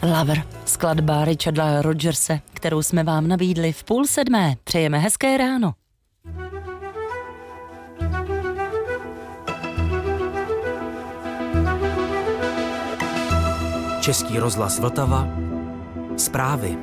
Lover, skladba Richarda Rodgerse, kterou jsme vám nabídli v 6:30. Přejeme hezké ráno. Český rozhlas Vltava. Zprávy.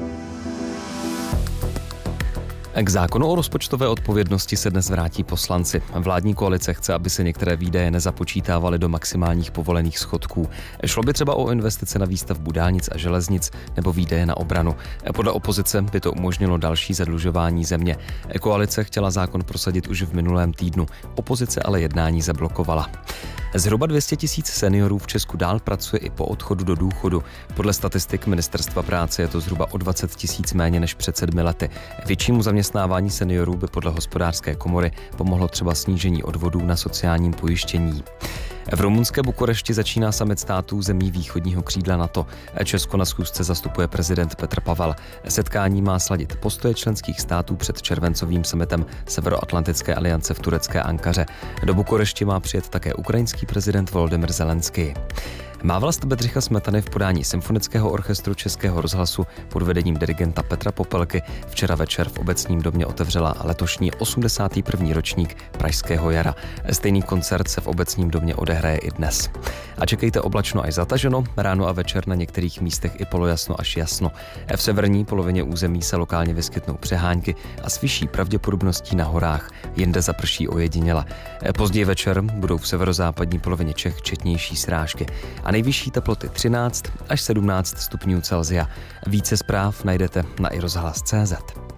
K zákonu o rozpočtové odpovědnosti se dnes vrátí poslanci. Vládní koalice chce, aby se některé výdaje nezapočítávaly do maximálních povolených schodků. Šlo by třeba o investice na výstavbu dálnic a železnic nebo výdaje na obranu. Podle opozice by to umožnilo další zadlužování země. Koalice chtěla zákon prosadit už v minulém týdnu. Opozice ale jednání zablokovala. Zhruba 200 000 seniorů v Česku dál pracuje i po odchodu do důchodu. Podle statistik Ministerstva práce je to zhruba o 20 000 méně než před 7 lety. Většímu zaměstnávání seniorů by podle Hospodářské komory pomohlo třeba snížení odvodů na sociálním pojištění. V rumunské Bukurešti začíná summit států zemí východního křídla NATO. Česko na schůzce zastupuje prezident Petr Pavel. Setkání má sladit postoje členských států před červencovým summitem Severoatlantické aliance v turecké Ankaře. Do Bukurešti má přijet také ukrajinský prezident Volodymyr Zelenský. Má vlast Bedřicha Smetany v podání Symfonického orchestru Českého rozhlasu pod vedením dirigenta Petra Popelky včera večer v Obecním domě otevřela letošní 81. ročník Pražského jara. Stejný koncert se v Obecním domě odehraje i dnes. A čekejte oblačno až zataženo, ráno a večer na některých místech i polojasno až jasno. V severní polovině území se lokálně vyskytnou přehánky a s vyšší pravděpodobností na horách. Jinde zaprší ojediněle. Později večer budou v severozápadní polovině Čech četnější srážky. A nejvyšší teploty 13 až 17 stupňů Celsia. Více zpráv najdete na iRozhlas.cz.